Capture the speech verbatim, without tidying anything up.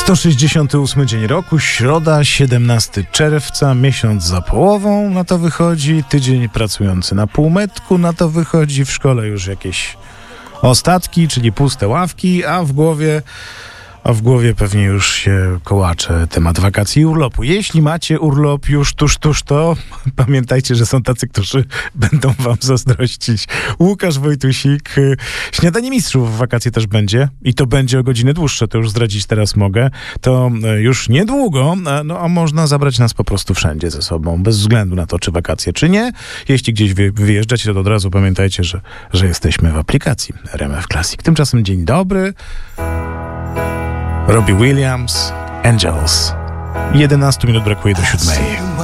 sto sześćdziesiąty ósmy dzień roku, środa, siedemnastego czerwca, miesiąc za połową, na to wychodzi, tydzień pracujący na półmetku, na to wychodzi, w szkole już jakieś ostatki, czyli puste ławki, a w głowie... A w głowie pewnie już się kołacze temat wakacji i urlopu. Jeśli macie urlop już tuż, tuż to, pamiętajcie, że są tacy, którzy będą wam zazdrościć. Łukasz Wojtusik. Śniadanie mistrzów w wakacje też będzie i to będzie o godzinę dłuższe, to już zdradzić teraz mogę. To już niedługo, no a można zabrać nas po prostu wszędzie ze sobą, bez względu na to, czy wakacje, czy nie. Jeśli gdzieś wy, wyjeżdżacie, to od razu pamiętajcie, że, że jesteśmy w aplikacji R M F Classic. Tymczasem dzień dobry. Robbie Williams, Angels. jedenaście minut brakuje do siódmej.